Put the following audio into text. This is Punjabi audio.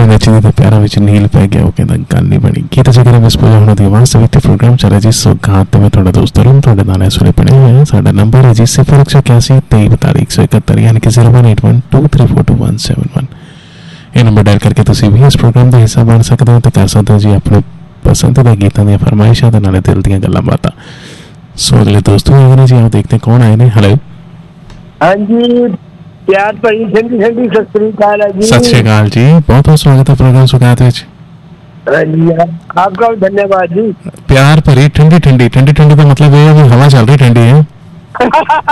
ਨੇ ਨੱਚੀ ਤੇ ਪਿਆਰਾਂ ਵਿੱਚ ਨੀਲ ਪੈ ਗਿਆ, ਉਹ ਕਹਿੰਦਾ ਗੱਲ ਨਹੀਂ ਬਣੀ। ਕੀ ਤਾਂ ਜੇਕਰ ਮਿਸ ਪੂਜਾ ਹੁਣ ਦੀ ਆਵਾਜ਼ ਸਵਿੱਤੇ ਪ੍ਰੋਗਰਾਮ ਚੱਲ ਰਿਹਾ ਜੀ ਸੌਗਾਤ ਤੇ ਮੈਂ ਤੁਹਾਡਾ ਦੋਸਤ ਅਰੁਣ ਤੁਹਾਡੇ ਨਾਲ ਇਸ ਵੇਲੇ ਬਣੇ ਹੋਏ ਹਾਂ। ਸਾਡਾ ਨੰਬਰ ਹੈ ਜੀ 0181 23 171 ਯਾਨੀ ਕਿ 018123422171। ਇਹ ਨੰਬਰ ਡਾਇਲ ਕਰਕੇ ਤੁਸੀਂ ਵੀ ਇਸ ਪ੍ਰੋਗਰਾਮ ਦਾ ਹਿੱਸਾ ਬਣ ਸਕਦੇ ਹੋ ਤੇ ਕਰ ਸਕਦੇ ਹੋ ਜੀ ਆਪਣੇ ਪਸੰਦੀਦਾ ਗੀਤਾਂ ਦੀਆਂ ਫਰਮਾਇਸ਼ਾਂ ਦੇ ਨਾਲੇ ਦਿਲ ਦੀਆਂ ਗੱਲਾਂ ਬਾਤਾਂ। ਸੋ ਅਗਲੇ ਦੋਸਤੋ ਆਏ ਨੇ ਜੀ, ਆਓ ਦੇਖਦੇ ਕੌਣ ਆਏ ਨੇ। ਹੈਲੋ ਹਾਂਜੀ, प्यार भरी ठंडी ठंडी सत श्री अकाल है जी। सत श्री अकाल जी, बहुत बहुत स्वागत है प्रोग्राम सौगात विच। आपका भी धन्यवाद जी। प्यार भरी ठंडी ठंडी ठंडी ठंडी का मतलब ये है हवा चल रही ठंडी है।